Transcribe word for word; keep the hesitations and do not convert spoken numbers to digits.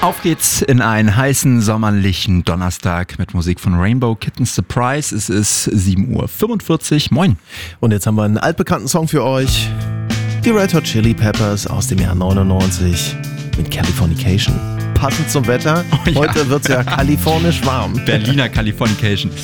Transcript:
Auf geht's in einen heißen sommerlichen Donnerstag mit Musik von Rainbow Kitten Surprise. Es ist sieben Uhr fünfundvierzig. Moin. Und jetzt haben wir einen altbekannten Song für euch. Die Red Hot Chili Peppers aus dem Jahr neunundneunzig mit Californication. Passend zum Wetter. Oh ja. Heute wird's ja kalifornisch warm. Berliner Californication.